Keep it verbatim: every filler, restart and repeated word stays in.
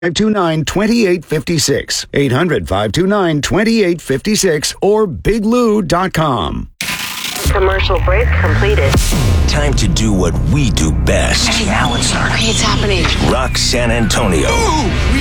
five two nine, two eight five six. eight hundred, five two nine, two eight five six or big lou dot com. Commercial break completed. Time to do what we do best. Hey, Alan, sorry. It's happening. Rock San Antonio. Ooh, we